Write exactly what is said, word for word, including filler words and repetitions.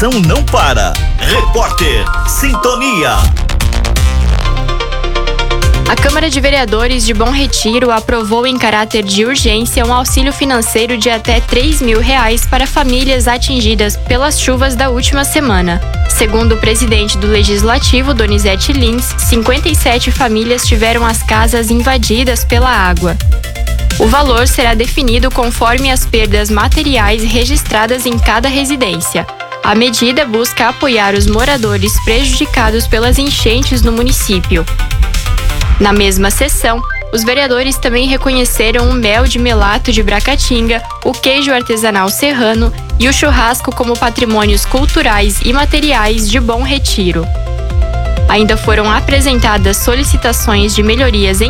gestão não para. Repórter Sintonia. A Câmara de Vereadores de Bom Retiro aprovou em caráter de urgência um auxílio financeiro de até três mil reais para famílias atingidas pelas chuvas da última semana. Segundo o presidente do Legislativo, Donizete Lins, cinquenta e sete famílias tiveram as casas invadidas pela água. O valor será definido conforme as perdas materiais registradas em cada residência. A medida busca apoiar os moradores prejudicados pelas enchentes no município. Na mesma sessão, os vereadores também reconheceram o mel de melato de Bracatinga, o queijo artesanal serrano e o churrasco como patrimônios culturais e materiais de Bom Retiro. Ainda foram apresentadas solicitações de melhorias em